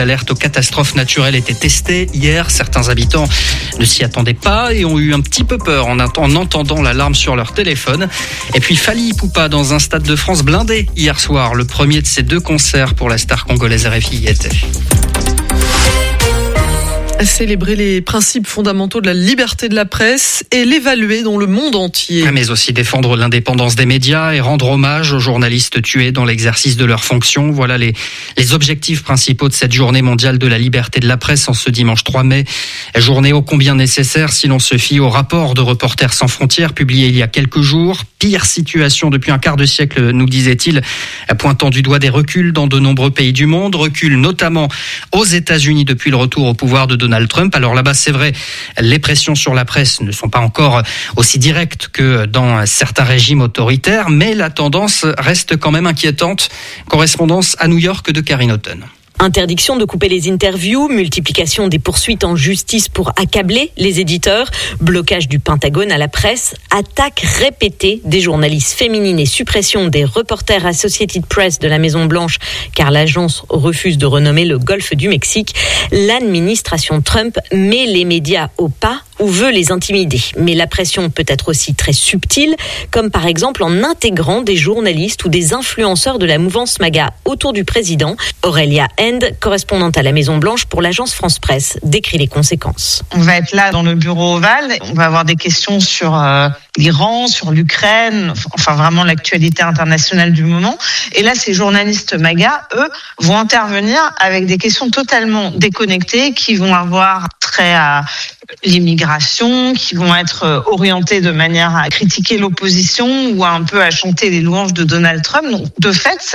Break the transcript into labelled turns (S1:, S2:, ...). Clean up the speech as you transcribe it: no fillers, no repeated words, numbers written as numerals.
S1: L'alerte aux catastrophes naturelles était testée hier. Certains habitants ne s'y attendaient pas et ont eu un petit peu peur en entendant l'alarme sur leur téléphone. Et puis Fally Ipupa dans un stade de France blindé hier soir. Le premier de ces 2 concerts pour la star congolaise RFI y était.
S2: Célébrer les principes fondamentaux de la liberté de la presse et l'évaluer dans le monde entier.
S1: Mais aussi défendre l'indépendance des médias et rendre hommage aux journalistes tués dans l'exercice de leurs fonctions. Voilà les objectifs principaux de cette journée mondiale de la liberté de la presse en ce dimanche 3 mai. Journée ô combien nécessaire si l'on se fie au rapport de Reporters sans frontières publié il y a quelques jours. Pire situation depuis un quart de siècle, nous disait-il, pointant du doigt des reculs dans de nombreux pays du monde. Reculs notamment aux États-Unis depuis le retour au pouvoir de Donald Trump. Alors là-bas, c'est vrai, les pressions sur la presse ne sont pas encore aussi directes que dans certains régimes autoritaires, mais la tendance reste quand même inquiétante. Correspondance à New York de Karine Houghton.
S3: Interdiction de couper les interviews, multiplication des poursuites en justice pour accabler les éditeurs, blocage du Pentagone à la presse, attaques répétées des journalistes féminines et suppression des reporters Associated Press de la Maison-Blanche car l'agence refuse de renommer le golfe du Mexique. L'administration Trump met les médias au pas ou veut les intimider. Mais la pression peut être aussi très subtile, comme par exemple en intégrant des journalistes ou des influenceurs de la mouvance MAGA autour du président. Aurélia End, correspondante à la Maison-Blanche pour l'agence France Presse, décrit les conséquences.
S4: On va être là dans le bureau ovale, on va avoir des questions sur l'Iran, sur l'Ukraine, enfin vraiment l'actualité internationale du moment. Et là, ces journalistes MAGA, eux, vont intervenir avec des questions totalement déconnectées qui vont avoir trait à l'immigration, qui vont être orientées de manière à critiquer l'opposition ou un peu à chanter les louanges de Donald Trump. Donc, de fait,